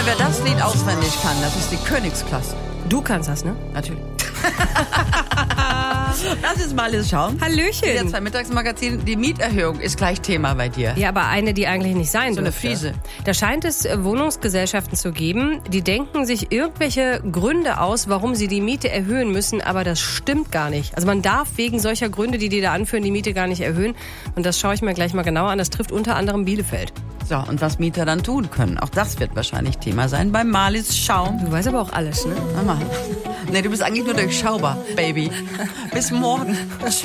mir, wer das Lied auswendig kann, das ist die Königsklasse. Du kannst das, ne? Natürlich. Lass uns mal alles schauen. Hallöchen. Wieder 2 Mittagsmagazin. Die Mieterhöhung ist gleich Thema bei dir. Ja, aber eine, die eigentlich nicht sein So eine dürfte. fiese. Da scheint es Wohnungsgesellschaften zu geben, die denken sich irgendwelche Gründe aus, warum sie die Miete erhöhen müssen, aber das stimmt gar nicht. Also man darf wegen solcher Gründe, die da anführen, die Miete gar nicht erhöhen. Und das schaue ich mir gleich mal genauer an. Das trifft unter anderem Bielefeld. So, und was Mieter dann tun können, auch das wird wahrscheinlich Thema sein beim Marlies Schauen. Du weißt aber auch alles, ne? Mama. Nee, du bist eigentlich nur durchschaubar, Baby. Bis morgen.